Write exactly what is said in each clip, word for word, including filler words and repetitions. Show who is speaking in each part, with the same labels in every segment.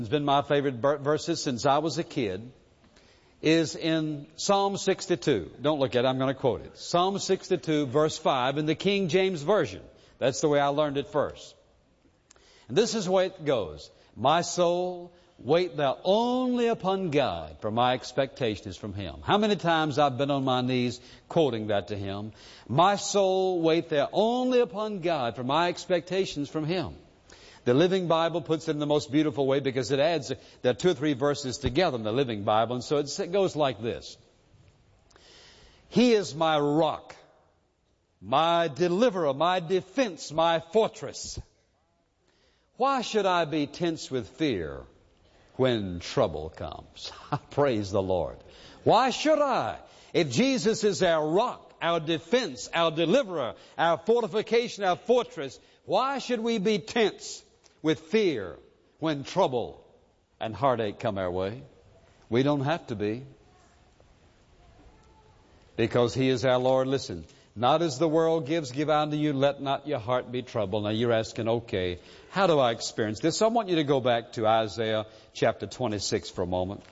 Speaker 1: It's been my favorite verses since I was a kid, is in Psalm sixty-two. Don't look at it, I'm going to quote it. Psalm sixty-two, verse five, in the King James Version. That's the way I learned it first. And this is the way it goes. My soul, wait thou only upon God, for my expectation is from Him. How many times I've been on my knees quoting that to Him. My soul, wait thou only upon God, for my expectations from Him. The Living Bible puts it in the most beautiful way because it adds, there are two or three verses together in the Living Bible, and so it goes like this. He is my rock, my deliverer, my defense, my fortress. Why should I be tense with fear when trouble comes? Praise the Lord. Why should I? If Jesus is our rock, our defense, our deliverer, our fortification, our fortress, why should we be tense with fear when trouble and heartache come our way? We don't have to be. Because He is our Lord. Listen, not as the world gives, give unto you, let not your heart be troubled. Now you're asking, okay, how do I experience this? I want you to go back to Isaiah chapter twenty-six for a moment.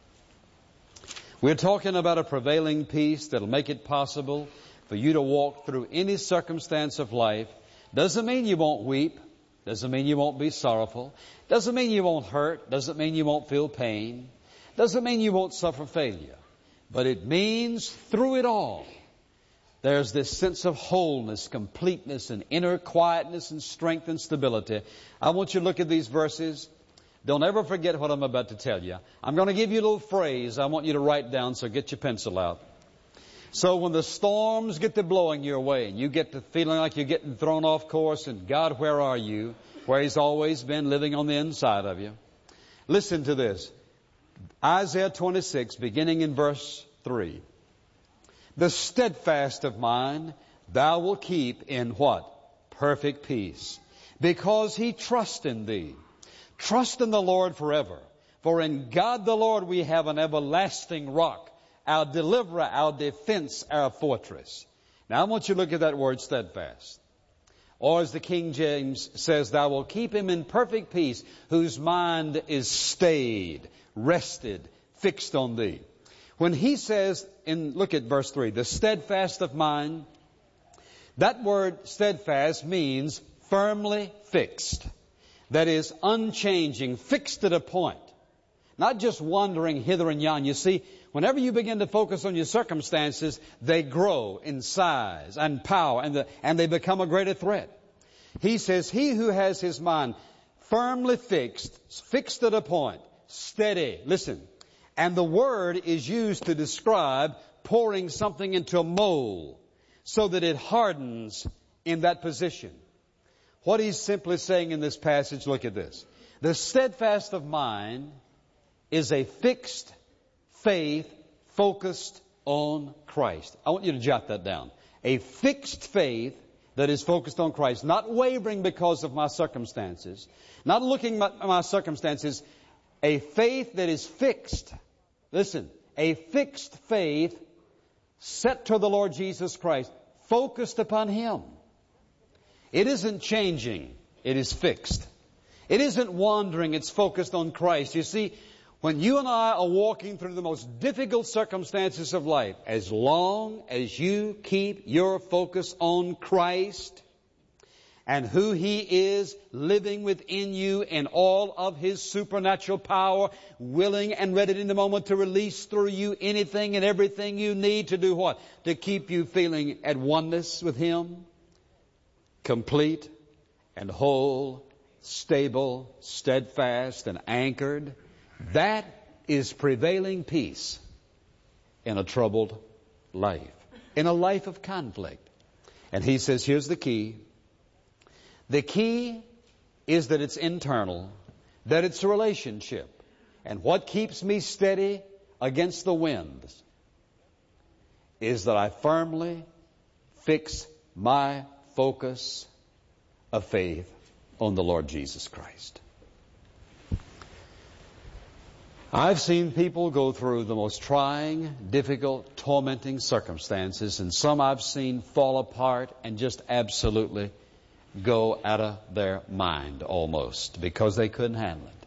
Speaker 1: We're talking about a prevailing peace that'll make it possible for you to walk through any circumstance of life. Doesn't mean you won't weep. Doesn't mean you won't be sorrowful. Doesn't mean you won't hurt. Doesn't mean you won't feel pain. Doesn't mean you won't suffer failure. But it means through it all, there's this sense of wholeness, completeness, and inner quietness and strength and stability. I want you to look at these verses. Don't ever forget what I'm about to tell you. I'm going to give you a little phrase I want you to write down, so get your pencil out. So when the storms get to blowing your way and you get to feeling like you're getting thrown off course and God, where are you? Where He's always been living on the inside of you. Listen to this. Isaiah twenty-six, beginning in verse three. The steadfast of mind thou wilt keep in what? Perfect peace. Because he trusts in thee. Trust in the Lord forever. For in God the Lord we have an everlasting rock, our deliverer, our defense, our fortress. Now I want you to look at that word steadfast. Or as the King James says, thou wilt keep him in perfect peace, whose mind is stayed, rested, fixed on thee. When he says, in look at verse three, the steadfast of mind, that word steadfast means firmly fixed. That is unchanging, fixed at a point. Not just wandering hither and yon. You see, whenever you begin to focus on your circumstances, they grow in size and power, and, the, and they become a greater threat. He says, he who has his mind firmly fixed, fixed at a point, steady. Listen. And the word is used to describe pouring something into a mold so that it hardens in that position. What he's simply saying in this passage, look at this. The steadfast of mind is a fixed faith focused on Christ. I want you to jot that down. A fixed faith that is focused on Christ, not wavering because of my circumstances, not looking at my circumstances, a faith that is fixed. Listen, a fixed faith set to the Lord Jesus Christ, focused upon Him. It isn't changing, it is fixed. It isn't wandering, it's focused on Christ. You see, when you and I are walking through the most difficult circumstances of life, as long as you keep your focus on Christ and who He is living within you in all of His supernatural power, willing and ready in the moment to release through you anything and everything you need to do what? To keep you feeling at oneness with Him, complete and whole, stable, steadfast and anchored. That is prevailing peace in a troubled life, in a life of conflict. And he says, here's the key. The key is that it's internal, that it's a relationship. And what keeps me steady against the winds is that I firmly fix my focus of faith on the Lord Jesus Christ. I've seen people go through the most trying, difficult, tormenting circumstances, and some I've seen fall apart and just absolutely go out of their mind almost because they couldn't handle it.